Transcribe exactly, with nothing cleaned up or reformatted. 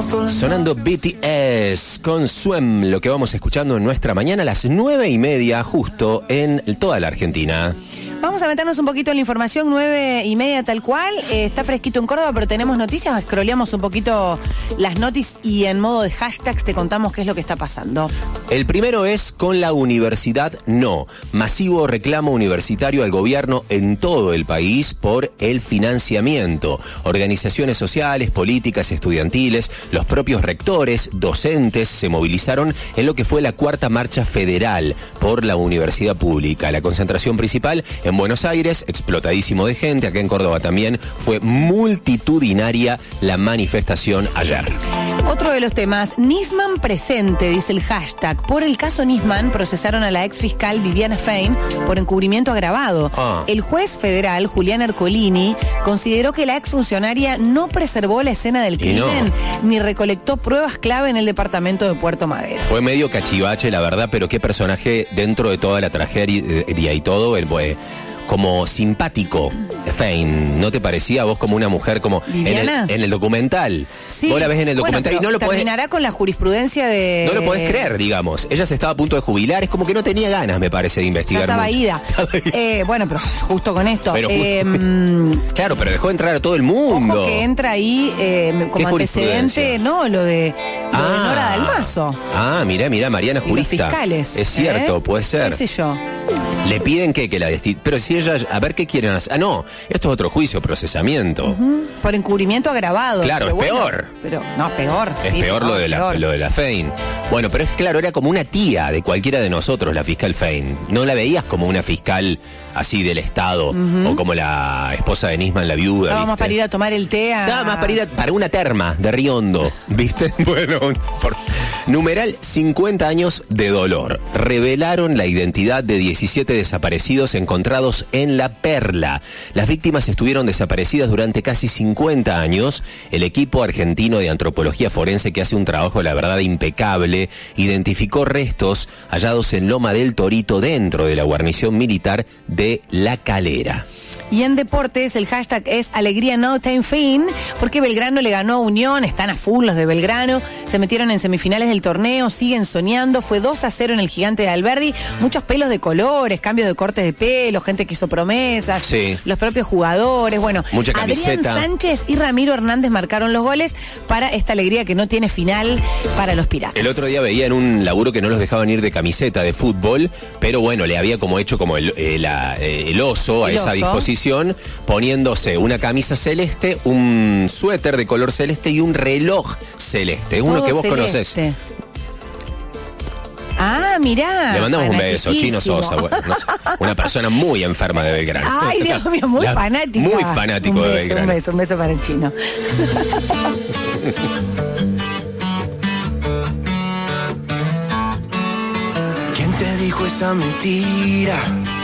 Sonando B T S con Swim, lo que vamos escuchando en nuestra mañana a las nueve y media, justo en toda la Argentina. Vamos a meternos un poquito en la información, nueve y media tal cual. Eh, está fresquito en Córdoba, pero tenemos noticias. Scrolleamos un poquito las noticias y en modo de hashtags te contamos qué es lo que está pasando. El primero es con la universidad no. Masivo reclamo universitario al gobierno en todo el país por el financiamiento. Organizaciones sociales, políticas, estudiantiles, los propios rectores, docentes se movilizaron en lo que fue la cuarta marcha federal por la universidad pública. La concentración principal en Buenos Aires, explotadísimo de gente. Acá en Córdoba también fue multitudinaria la manifestación ayer. Otro de los temas, Nisman presente, dice el hashtag. Por el caso Nisman procesaron a la ex fiscal Viviana Fein por encubrimiento agravado. Ah. El juez federal, Julián Ercolini, consideró que la ex funcionaria no preservó la escena del crimen no. ni recolectó pruebas clave en el departamento de Puerto Madero. Fue medio cachivache, la verdad, pero qué personaje dentro de toda la tragedia y todo, el pues, como simpático, Fein, ¿no te parecía a vos como una mujer como en el, en el documental? Sí. Vos la ves en el bueno, documental y no lo podés... terminará con la jurisprudencia de... No lo podés creer, digamos. Ella se estaba a punto de jubilar, es como que no tenía ganas, me parece, de investigar ya estaba mucho. ida. Estaba ida. Eh, bueno, pero justo con esto. Pero eh, justo... Claro, pero dejó entrar a todo el mundo. Ojo que entra ahí eh, como antecedente, no, lo de, lo ah. de Nora Dalmazo. Ah, mirá, mirá, Mariana Jurista. Y los fiscales. Es cierto, ¿eh? puede ser. ¿Qué sé yo? Le piden que, que la desti... Pero si ella... A ver qué quieren hacer. Ah, no. Esto es otro juicio, procesamiento. Uh-huh. Por encubrimiento agravado. Claro, es bueno, peor. Pero, no, peor. Es sí, peor no, lo de la, peor. lo de la Fein. Bueno, pero es claro, era como una tía de cualquiera de nosotros, la fiscal Fein. No la veías como una fiscal así del Estado, uh-huh. o como la esposa de Nisman, la viuda. Estaba ¿viste? más para ir a tomar el té a... Estaba más para ir a, para una terma de Riondo, ¿viste? Bueno, por... numeral cincuenta años de dolor. Revelaron la identidad de diecisiete desaparecidos encontrados en La Perla. Las víctimas estuvieron desaparecidas durante casi cincuenta años. El equipo argentino de antropología forense, que hace un trabajo, la verdad, impecable, identificó restos hallados en Loma del Torito dentro de la guarnición militar de La Calera. Y en deportes el hashtag es alegría no time fin, porque Belgrano le ganó a Unión, están a full los de Belgrano, se metieron en semifinales del torneo, siguen soñando, fue dos a cero en el Gigante de Alberdi, muchos pelos de colores, cambios de cortes de pelo, gente que hizo promesas, sí. los propios jugadores, bueno, mucha camiseta. Adrián Sánchez y Ramiro Hernández marcaron los goles para esta alegría que no tiene final para los Piratas. El otro día veía en un laburo que no los dejaban ir de camiseta de fútbol, pero bueno, le había como hecho como el, eh, la, eh, el oso a el esa oso. disposición, poniéndose una camisa celeste, un suéter de color celeste y un reloj celeste, uno todo que vos celeste. conocés. Ah, mirá. Le mandamos un beso, Chino Sosa, bueno, no sé, una persona muy enferma de Belgrano. Ay, Dios mío, muy La, fanática. Muy fanático un beso, de Belgrano. Un beso, un beso para el Chino. ¿Quién te dijo esa mentira?